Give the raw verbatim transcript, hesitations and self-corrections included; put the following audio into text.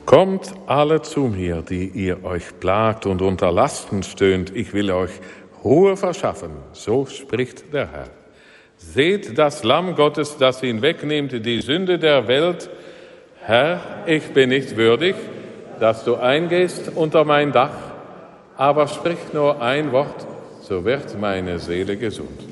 Kommt alle zu mir, die ihr euch plagt und unter Lasten stöhnt, ich will euch Ruhe verschaffen, so spricht der Herr. Seht das Lamm Gottes, das hinwegnimmt die Sünde der Welt. Herr, ich bin nicht würdig, dass du eingehst unter mein Dach, aber sprich nur ein Wort, so wird meine Seele gesund.